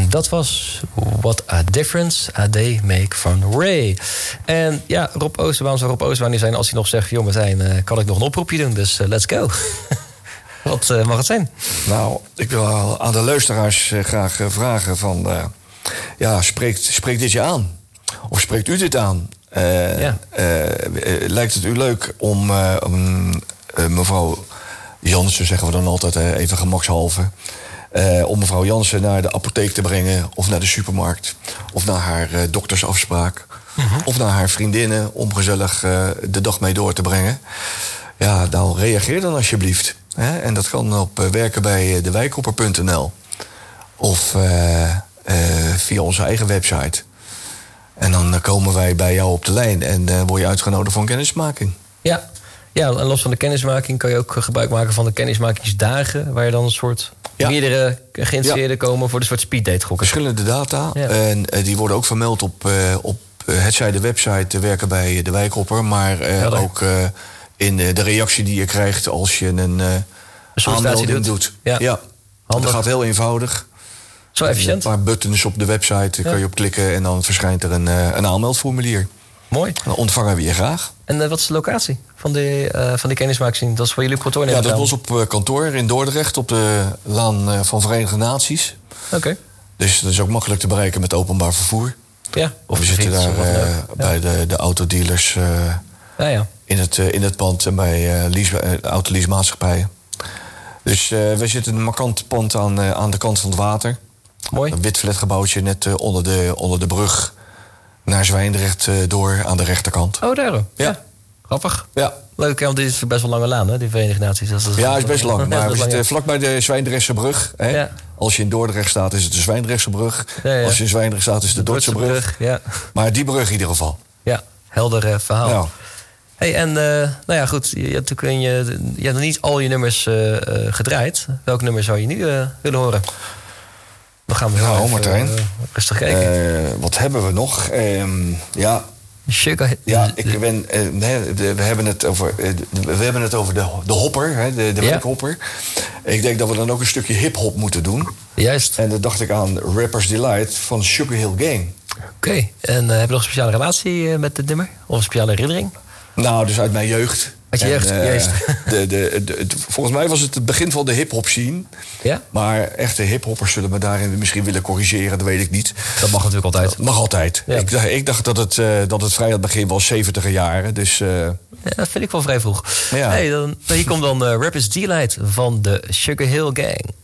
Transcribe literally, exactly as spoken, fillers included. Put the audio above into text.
En dat was What a Difference a Day Make van Ray. En ja, Rob Ooster, waarom zou Rob Ooster niet zijn als hij nog zegt... joh Martijn, uh, kan ik nog een oproepje doen? Dus uh, let's go. Wat uh, mag het zijn? Nou, ik wil aan de luisteraars uh, graag uh, vragen van... Uh, ja, spreekt, spreekt dit je aan? Of spreekt u dit aan? Uh, ja. uh, uh, lijkt het u leuk om, uh, om uh, mevrouw Jansen, zeggen we dan altijd uh, even gemakshalve... Uh, om mevrouw Jansen naar de apotheek te brengen... of naar de supermarkt, of naar haar uh, doktersafspraak... Mm-hmm. of naar haar vriendinnen om gezellig uh, de dag mee door te brengen? Ja, nou, reageer dan alsjeblieft. Hè? En dat kan op uh, werken bij de wijkhopper punt n l... of uh, uh, via onze eigen website. En dan uh, komen wij bij jou op de lijn... en uh, word je uitgenodigd voor een kennismaking. Ja. Ja, en los van de kennismaking kan je ook gebruik maken van de kennismakingsdagen... waar je dan een soort ja. meerdere geïnteresseerden ja. komen voor de soort speeddate gokken. Verschillende data. Ja. En uh, die worden ook vermeld op, uh, op uh, hetzij de website uh, werken bij de wijkhopper... maar uh, ook uh, in uh, de reactie die je krijgt als je een, uh, een aanmelding doet. doet. Ja. Ja. Dat gaat heel eenvoudig. Zo efficiënt. Een paar buttons op de website, ja. kan je op klikken... en dan verschijnt er een, uh, een aanmeldformulier. Mooi. Dan ontvangen we je graag. En uh, wat is de locatie van die, uh, van die kennismaking? Dat is voor jullie op kantoor? Ja, dat was op uh, kantoor in Dordrecht... op de laan uh, van Verenigde Naties. Oké. Okay. Dus dat is ook makkelijk te bereiken met openbaar vervoer. Ja. Of we zitten daar uh, ja. bij de, de autodealers uh, ja, ja. In, het, uh, in het pand... en bij uh, lease, uh, autoleasemaatschappijen. Dus uh, we zitten in een markant pand aan, uh, aan de kant van het water. Mooi. Een wit flatgebouwtje net uh, onder, de, onder de brug... naar Zwijndrecht uh, door aan de rechterkant. Oh, daar. Ja. ja. Grappig. Ja. Leuk, want dit is best wel lange laan, hè, die Verenigde Naties. Dat is ja, het is best lang. Maar we zitten vlakbij de Zwijndrechtse brug. Hè? Ja. Als je in Dordrecht staat, is het de Zwijndrechtse brug. Ja, ja. Als je in Zwijndrecht staat, is het de Dordtse brug. brug. Ja. Maar die brug in ieder geval. Ja, helder uh, verhaal. Ja. Hey, en uh, nou ja, goed, je, je, hebt je, je hebt nog niet al je nummers uh, uh, gedraaid. Welk nummer zou je nu uh, willen horen? Dan gaan we ja, even, Martijn. Uh, rustig kijken. Uh, wat hebben we nog? Um, ja... Sugar. Ja, ik ben, uh, nee, de, we hebben het over, uh, we hebben het over de, de hopper, hè, de, de werkhopper. Ja. Ik denk dat we dan ook een stukje hip-hop moeten doen. Juist. En dan dacht ik aan Rapper's Delight van Sugar Hill Gang. Oké, okay. En uh, heb je nog een speciale relatie uh, met dit nummer? Of een speciale herinnering? Nou, dus uit mijn jeugd. Uit je jeugd, en, uh, juist. De, de, de, de, volgens mij was het het begin van de hip-hop scene. Ja? Maar echte hip-hoppers zullen me daarin misschien willen corrigeren, dat weet ik niet. Dat mag natuurlijk altijd. Dat mag altijd. Ja. Ik, ik dacht dat het, uh, dat het vrij aan het begin was, zeventiger jaren. Dus, uh... ja, dat vind ik wel vrij vroeg. Ja. Hey, dan, hier komt dan uh, Rapper's Delight van de Sugar Hill Gang.